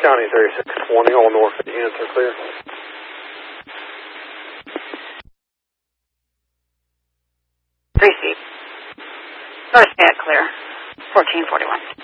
County 3620, all north of the units are clear. Three feet. First net clear. 1441.